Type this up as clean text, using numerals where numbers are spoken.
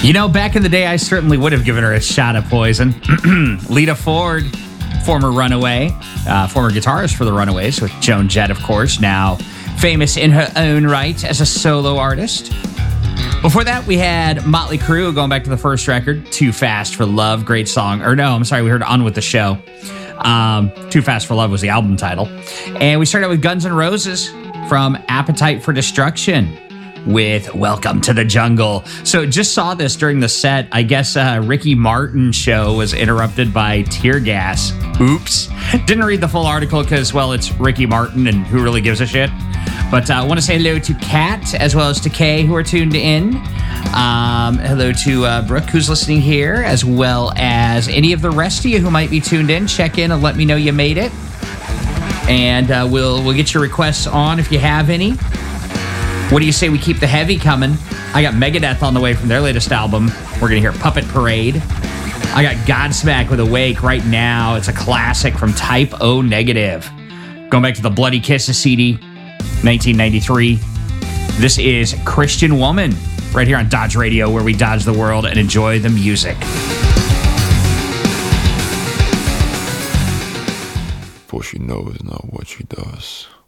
You know, back in the day, I certainly would have given her a shot of Poison. Lita Ford, former Runaway, former guitarist for the Runaways with Joan Jett, of course, now famous in her own right as a solo artist. Before that, we had Motley Crue, going back to the first record, Too Fast for Love, great song. Or no, I'm sorry, we heard On With The Show. Too Fast for Love was the album title. And we started with Guns N' Roses from Appetite for Destruction with Welcome to the Jungle. So just saw this during the set. I guess Ricky Martin's show was interrupted by tear gas. Oops. Didn't read the full article because, well, it's Ricky Martin and who really gives a shit. But I want to say hello to Kat as well as to Kay who are tuned in. Hello to Brooke who's listening here, as well as any of the rest of you who might be tuned in. Check in and let me know you made it. And we'll get your requests on if you have any. What do you say we keep the heavy coming? I got Megadeth on the way from their latest album. We're going to hear Puppet Parade. I got Godsmack with Awake right now. It's a classic from Type O Negative. Going back to the Bloody Kisses CD, 1993. This is Christian Woman, right here on Dodge Radio, where we dodge the world and enjoy the music. For she knows not what she does.